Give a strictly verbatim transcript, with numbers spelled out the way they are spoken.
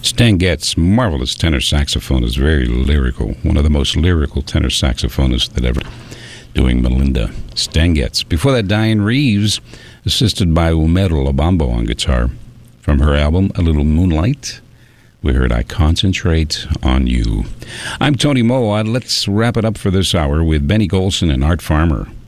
Stan Getz, marvelous tenor saxophonist, very lyrical. One of the most lyrical tenor saxophonists that ever doing Melinda. Stan Getz. Before that, Diane Reeves, assisted by Umero Lobambo on guitar. From her album, A Little Moonlight, we heard I Concentrate on You. I'm Tony Moa. Let's wrap it up for this hour with Benny Golson and Art Farmer.